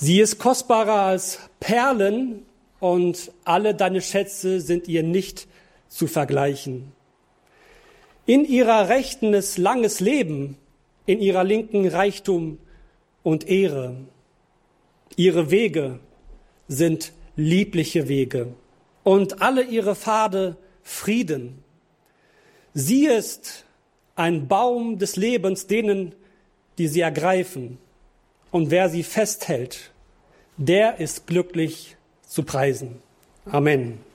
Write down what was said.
Sie ist kostbarer als Perlen und alle deine Schätze sind ihr nicht zu vergleichen. In ihrer Rechten ist langes Leben, in ihrer Linken Reichtum und Ehre. Ihre Wege sind liebliche Wege und alle ihre Pfade Frieden. Sie ist ein Baum des Lebens denen, die sie ergreifen. Und wer sie festhält, der ist glücklich zu preisen. Amen.